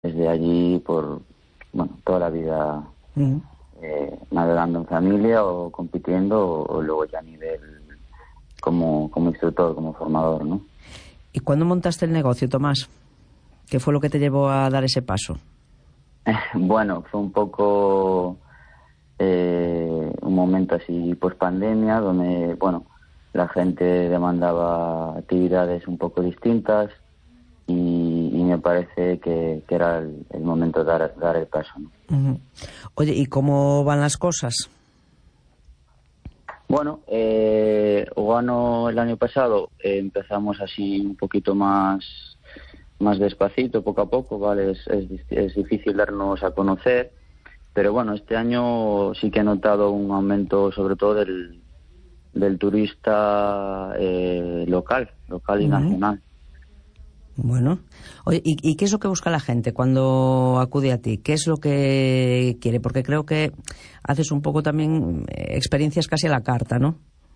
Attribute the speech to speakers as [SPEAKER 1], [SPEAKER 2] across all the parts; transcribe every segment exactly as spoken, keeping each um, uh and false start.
[SPEAKER 1] desde allí por, bueno, toda la vida
[SPEAKER 2] Uh-huh.
[SPEAKER 1] eh, navegando en familia o compitiendo o, o luego ya a nivel como, como instructor, como formador, ¿no?
[SPEAKER 2] ¿Y cuándo montaste el negocio, Tomás? ¿Qué fue lo que te llevó a dar ese paso?
[SPEAKER 1] Bueno, fue un poco eh, un momento así post pandemia donde, bueno, la gente demandaba actividades un poco distintas y, y me parece que, que era el, el momento de dar, dar el paso, ¿no?
[SPEAKER 2] Uh-huh. Oye, ¿y cómo van las cosas?
[SPEAKER 1] Bueno, eh, Ogano el año pasado eh, empezamos así un poquito más más despacito, poco a poco, ¿vale? Es, es, es difícil darnos a conocer, pero bueno, este año sí que he notado un aumento sobre todo del, del turista eh, local, local y
[SPEAKER 2] Uh-huh.
[SPEAKER 1] nacional.
[SPEAKER 2] Bueno, oye, ¿y, ¿y qué es lo que busca la gente cuando acude a ti? ¿Qué es lo que quiere? Porque creo que haces un poco también eh, experiencias casi a la carta, ¿no?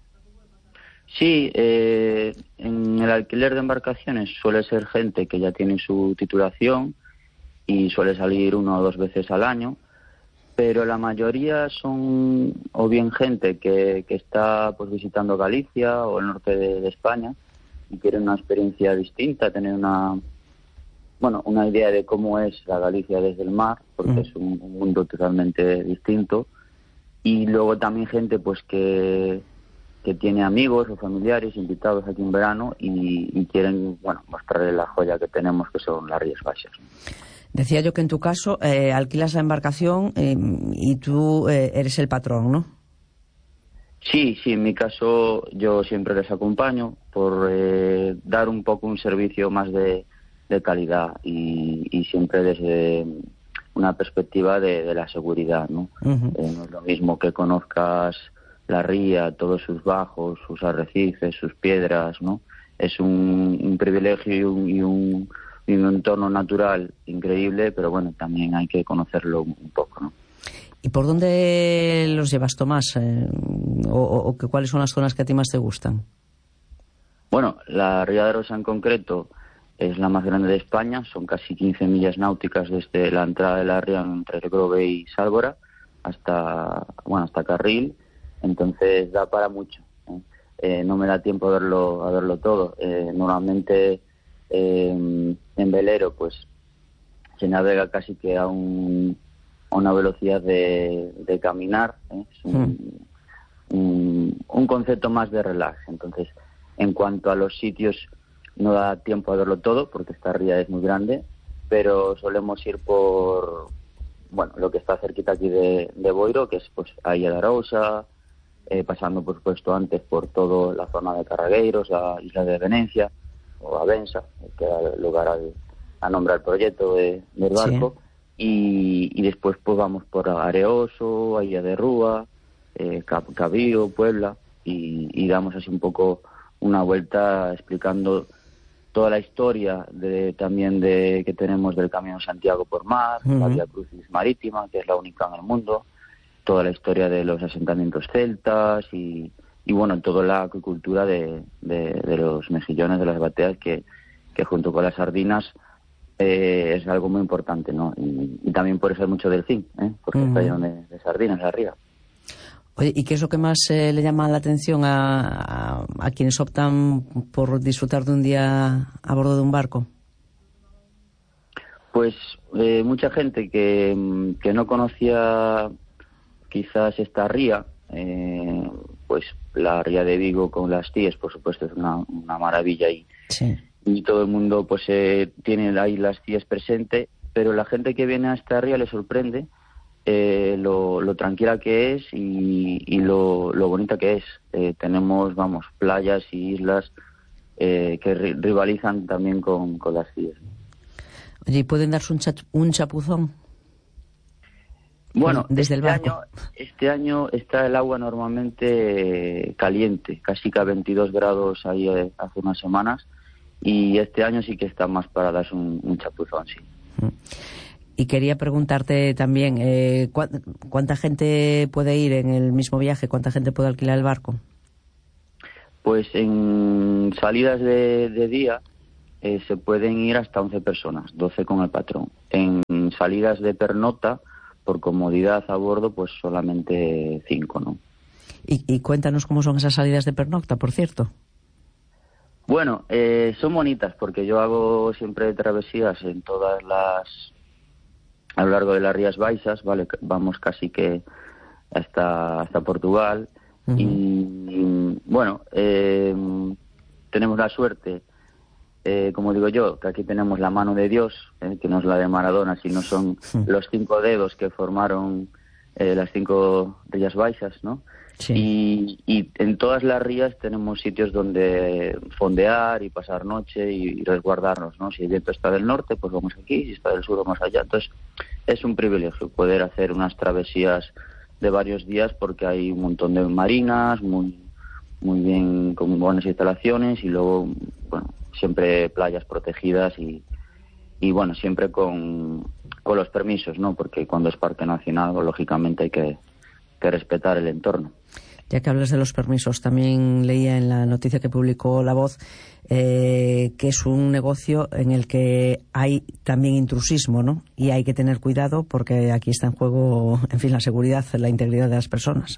[SPEAKER 1] Sí, eh, en el alquiler de embarcaciones suele ser gente que ya tiene su titulación y suele salir una o dos veces al año, pero la mayoría son o bien gente que, que está pues visitando Galicia o el norte de, de España y quieren una experiencia distinta, tener una bueno una idea de cómo es la Galicia desde el mar, porque
[SPEAKER 2] Mm.
[SPEAKER 1] es un, un mundo totalmente distinto, y luego también gente pues que que tiene amigos o familiares invitados aquí en verano y, y quieren, bueno, mostrarles la joya que tenemos, que son las Rías Baixas.
[SPEAKER 2] Decía yo que en tu caso eh, alquilas la embarcación eh, y tú eh, eres el patrón, ¿no?
[SPEAKER 1] Sí, sí, en mi caso yo siempre les acompaño por eh, dar un poco un servicio más de, de calidad y, y siempre desde una perspectiva de, de la seguridad, ¿no?
[SPEAKER 2] Uh-huh.
[SPEAKER 1] Eh, no es lo mismo que conozcas la ría, todos sus bajos, sus arrecifes, sus piedras, ¿no? Es un, un privilegio y un, y, un, y un entorno natural increíble, pero bueno, también hay que conocerlo un, un poco, ¿no?
[SPEAKER 2] ¿Y por dónde los llevas, Tomás? Eh, o, o, o que, ¿cuáles son las zonas que a ti más te gustan?
[SPEAKER 1] Bueno, la Ría de Arosa en concreto es la más grande de España, son casi quince millas náuticas desde la entrada de la ría entre el Grove y Sálvora hasta, bueno, hasta Carril. Entonces da para mucho, ¿eh? Eh, no me da tiempo a verlo, a verlo todo. Eh, normalmente eh, en velero pues se navega casi que a, un, a una velocidad de, de caminar, ¿eh? Es un, hmm. un, un concepto más de relax. Entonces, en cuanto a los sitios, no da tiempo a verlo todo porque esta ría es muy grande, pero solemos ir por, bueno, lo que está cerquita aquí de, de Boiro, que es pues a Illa de Arousa, Eh, pasando por supuesto antes por toda la zona de Carragueiros, la isla de Venecia o Avensa, que da lugar al, a nombrar el proyecto de, del barco, sí. y, y después pues vamos por Areoso, Illa de Rúa, eh, Cabío, Puebla, y, y damos así un poco una vuelta explicando toda la historia de, también de que tenemos del Camino de Santiago por mar, uh-huh. la Vía Crucis Marítima, que es la única en el mundo, toda la historia de los asentamientos celtas y, y bueno, toda la acuicultura de, de, de los mejillones, de las bateas, que, que junto con las sardinas eh, es algo muy importante, ¿no? Y, y también por eso hay mucho delfín, ¿eh? Porque uh-huh. está lleno de, de sardinas arriba.
[SPEAKER 2] Oye, ¿y qué es lo que más eh, le llama la atención a, a, a quienes optan por disfrutar de un día a bordo de un barco?
[SPEAKER 1] Pues eh, mucha gente que, que no conocía quizás esta ría, eh, pues la ría de Vigo con las tías, por supuesto, es una, una maravilla y,
[SPEAKER 2] sí.
[SPEAKER 1] y todo el mundo pues eh, tiene ahí las tías presente, pero la gente que viene a esta ría le sorprende eh, lo, lo tranquila que es y, y lo, lo bonita que es. Eh, tenemos, vamos, playas y islas eh, que ri- rivalizan también con, con las tías.
[SPEAKER 2] Oye, ¿y pueden darse un, chat- un chapuzón?
[SPEAKER 1] Bueno,
[SPEAKER 2] desde
[SPEAKER 1] este
[SPEAKER 2] el barco.
[SPEAKER 1] año, este año está el agua normalmente caliente, casi que a veintidós grados ahí hace unas semanas, y este año sí que está más para darse un, un chapuzón, sí.
[SPEAKER 2] Y quería preguntarte también, eh, ¿cuánta gente puede ir en el mismo viaje? ¿Cuánta gente puede alquilar el barco?
[SPEAKER 1] Pues en salidas de, de día eh, se pueden ir hasta once personas, doce con el patrón. En salidas de pernocta, por comodidad a bordo, pues solamente cinco, ¿no?
[SPEAKER 2] Y, y cuéntanos cómo son esas salidas de pernocta, por cierto.
[SPEAKER 1] Bueno, eh, son bonitas porque yo hago siempre travesías en todas las... a lo largo de las Rías Baixas, ¿vale? Vamos casi que hasta, hasta Portugal. Uh-huh. Y, bueno, eh, tenemos la suerte, eh, como digo yo, que aquí tenemos la mano de Dios, eh, que no es la de Maradona, sino son uh-huh. los cinco dedos que formaron eh, las cinco Rías Baixas, ¿no? Sí. Y, y en todas las rías tenemos sitios donde fondear y pasar noche y, y resguardarnos, ¿no? Si el viento está del norte, pues vamos aquí, si está del sur, vamos allá. Entonces, es un privilegio poder hacer unas travesías de varios días porque hay un montón de marinas, muy muy bien, con buenas instalaciones y luego, bueno, siempre playas protegidas y, y bueno, siempre con, con los permisos, ¿no? Porque cuando es parque nacional, pues, lógicamente hay que, que respetar el entorno.
[SPEAKER 2] Ya que hablas de los permisos, también leía en la noticia que publicó La Voz eh, que es un negocio en el que hay también intrusismo, ¿no? Y hay que tener cuidado porque aquí está en juego, en fin, la seguridad, la integridad de las personas.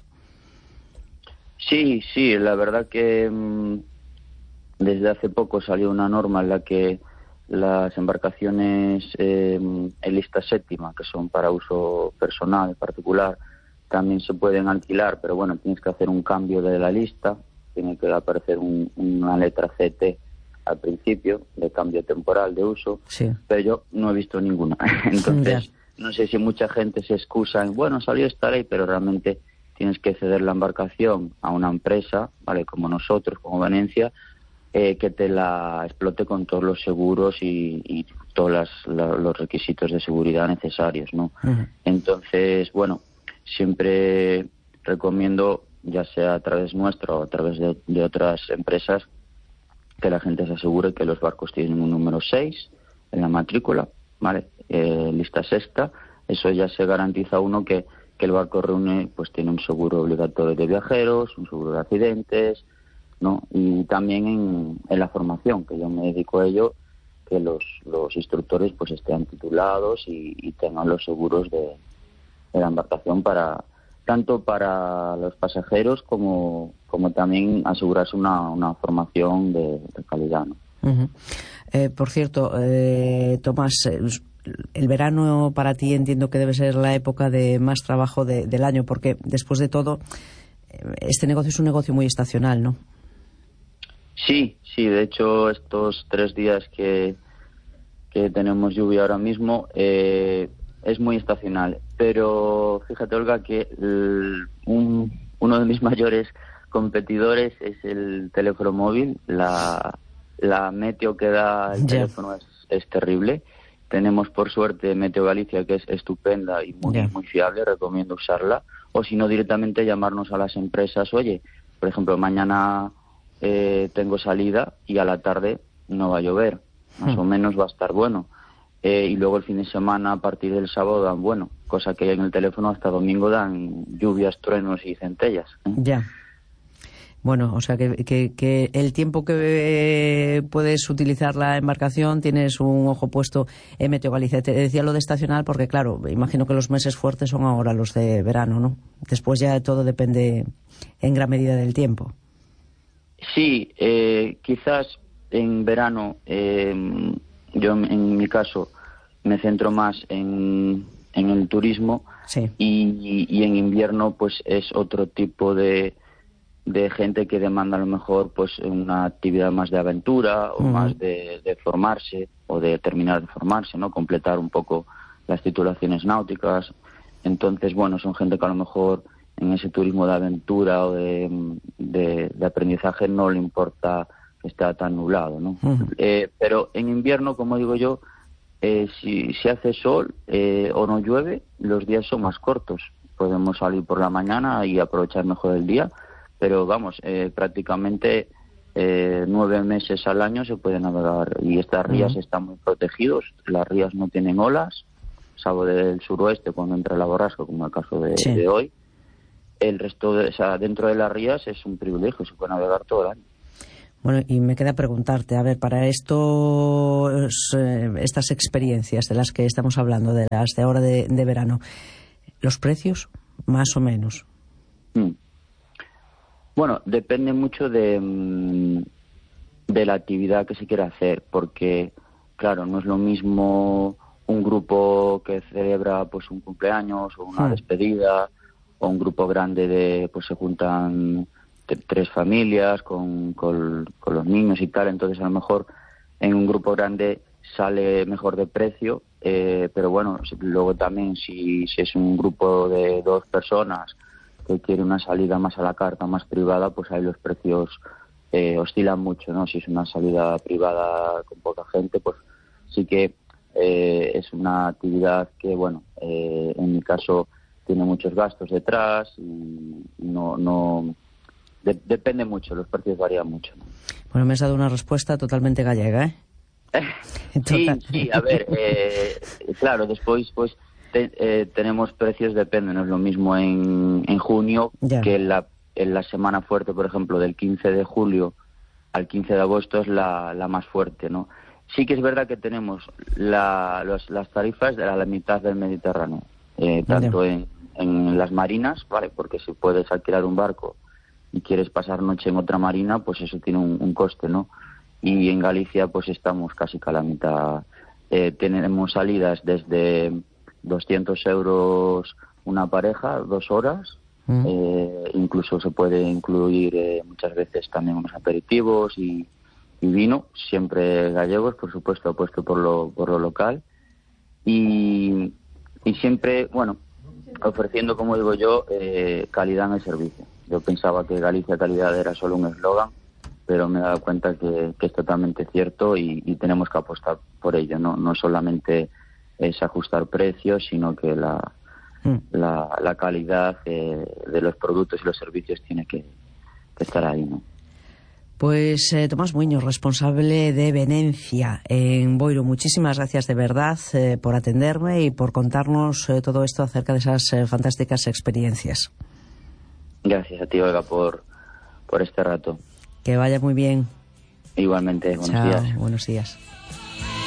[SPEAKER 1] Sí, sí, la verdad que mmm, desde hace poco salió una norma en la que las embarcaciones eh, en lista séptima, que son para uso personal, particular, también se pueden alquilar, pero bueno, tienes que hacer un cambio de la lista, tiene que aparecer un, una letra C T al principio, de cambio temporal de uso,
[SPEAKER 2] sí.
[SPEAKER 1] Pero yo no he visto ninguna. Entonces, no sé si mucha gente se excusa en, bueno, salió esta ley, pero realmente tienes que ceder la embarcación a una empresa, ¿vale? Como nosotros, como Venecia, eh, que te la explote con todos los seguros y, y todos las, la, los requisitos de seguridad necesarios, ¿no? Uh-huh. Entonces, bueno, siempre recomiendo, ya sea a través nuestro o a través de, de otras empresas, que la gente se asegure que los barcos tienen un número seis en la matrícula, ¿vale? Eh, lista sexta, eso ya se garantiza uno que, que el barco reúne, pues tiene un seguro obligatorio de viajeros, un seguro de accidentes, ¿no? Y también en, en la formación, que yo me dedico a ello, que los, los instructores pues estén titulados y, y tengan los seguros de de la embarcación para tanto para los pasajeros como como también asegurarse una, una formación de, de calidad, ¿no?
[SPEAKER 2] Uh-huh. Eh, por cierto, eh, Tomás, el verano para ti entiendo que debe ser la época de más trabajo de, del año, porque después de todo este negocio es un negocio muy estacional, ¿no?
[SPEAKER 1] Sí, sí, de hecho estos tres días que que tenemos lluvia ahora mismo eh, es muy estacional, pero fíjate, Olga, que el, un, uno de mis mayores competidores es el teléfono móvil. La, la meteo que da el yeah. teléfono es, es terrible. Tenemos, por suerte, Meteo Galicia, que es estupenda y muy, yeah. muy fiable, recomiendo usarla. O si no, directamente llamarnos a las empresas. Oye, por ejemplo, mañana eh, tengo salida y a la tarde no va a llover. Más hmm. o menos va a estar bueno. Eh, y luego el fin de semana, a partir del sábado, dan bueno, cosa que en el teléfono hasta domingo dan lluvias, truenos y centellas, ¿eh?
[SPEAKER 2] Ya. Yeah. Bueno, o sea que, que, que el tiempo que puedes utilizar la embarcación tienes un ojo puesto en Meteo Galicia. Te decía lo de estacional porque, claro, imagino que los meses fuertes son ahora los de verano, ¿no? Después ya todo depende en gran medida del tiempo.
[SPEAKER 1] Sí, eh, quizás en verano... Eh, yo en mi caso me centro más en, en el turismo,
[SPEAKER 2] sí.
[SPEAKER 1] y, y en invierno pues es otro tipo de, de gente que demanda a lo mejor pues una actividad más de aventura o uh-huh. más de, de formarse o de terminar de formarse, ¿no? Completar un poco las titulaciones náuticas. Entonces, bueno, son gente que a lo mejor en ese turismo de aventura o de, de, de aprendizaje no le importa está tan nublado, ¿no? Uh-huh. Eh, pero en invierno, como digo yo, eh, si, si hace sol eh, o no llueve, los días son más cortos. Podemos salir por la mañana y aprovechar mejor el día, pero vamos, eh, prácticamente eh, nueve meses al año se puede navegar y estas rías uh-huh. están muy protegidos. Las rías no tienen olas, salvo del suroeste cuando entra la borrasca, como el caso de, sí. de hoy. El resto, de, o sea, dentro de las rías es un privilegio, se puede navegar todo el año.
[SPEAKER 2] Bueno, y me queda preguntarte, a ver, para estos, eh, estas experiencias de las que estamos hablando, de las de ahora de, de verano, ¿los precios, más o menos?
[SPEAKER 1] Mm. Bueno, depende mucho de, de la actividad que se quiera hacer, porque, claro, no es lo mismo un grupo que celebra pues un cumpleaños o una
[SPEAKER 2] Hmm.
[SPEAKER 1] despedida, o un grupo grande de, pues se juntan t- tres familias con, con, con los niños y tal, entonces a lo mejor en un grupo grande sale mejor de precio, eh, pero bueno, si- luego también si, si es un grupo de dos personas que quiere una salida más a la carta, más privada, pues ahí los precios eh, oscilan mucho, ¿no? Si es una salida privada con poca gente, pues sí que eh, es una actividad que, bueno, eh, en mi caso tiene muchos gastos detrás y no, no de- depende mucho, los precios varían mucho, ¿no?
[SPEAKER 2] Bueno, me has dado una respuesta totalmente gallega, ¿eh?
[SPEAKER 1] Sí,
[SPEAKER 2] Total.
[SPEAKER 1] sí, a ver, eh, claro, después pues te- eh, tenemos precios, depende, no es lo mismo en, en junio
[SPEAKER 2] Ya.
[SPEAKER 1] que en la, en la semana fuerte, por ejemplo, del quince de julio al quince de agosto es la, la más fuerte, ¿no? Sí que es verdad que tenemos la, los- las tarifas de la, la mitad del Mediterráneo, eh, tanto en, en las marinas, ¿vale? Porque si puedes alquilar un barco y quieres pasar noche en otra marina, pues eso tiene un, un coste, ¿no? Y en Galicia pues estamos casi que a la mitad. Eh, tenemos salidas desde doscientos euros una pareja, dos horas,
[SPEAKER 2] Mm.
[SPEAKER 1] eh, incluso se puede incluir eh, muchas veces también unos aperitivos y, y vino, siempre gallegos, por supuesto, apuesto por lo, por lo local. Y, y siempre, bueno, ofreciendo, como digo yo, eh, calidad en el servicio. Yo pensaba que Galicia Calidad era solo un eslogan, pero me he dado cuenta que, que es totalmente cierto y, y tenemos que apostar por ello. No, no solamente es ajustar precios, sino que la,
[SPEAKER 2] Mm.
[SPEAKER 1] la, la calidad eh, de los productos y los servicios tiene que, que estar ahí, ¿no?
[SPEAKER 2] Pues eh, Tomás Muiños, responsable de Venencia en Boiro, muchísimas gracias de verdad eh, por atenderme y por contarnos eh, todo esto acerca de esas eh, fantásticas experiencias.
[SPEAKER 1] Gracias a ti, Olga, por, por este rato.
[SPEAKER 2] Que vaya muy bien.
[SPEAKER 1] Igualmente, buenos
[SPEAKER 2] Chao,
[SPEAKER 1] días.
[SPEAKER 2] buenos días.